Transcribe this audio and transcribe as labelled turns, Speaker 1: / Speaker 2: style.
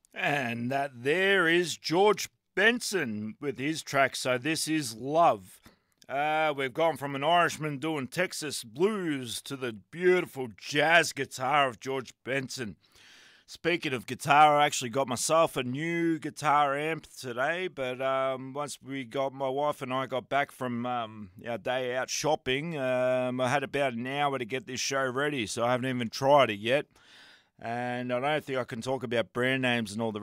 Speaker 1: And that there is George Benson with his track. So this is Love. We've gone from an Irishman doing Texas blues to the beautiful jazz guitar of George Benson. Speaking of guitar, I actually got myself a new guitar amp today, but once my wife and I got back from our day out shopping, I had about an hour to get this show ready, so I haven't even tried it yet. And I don't think I can talk about brand names and all the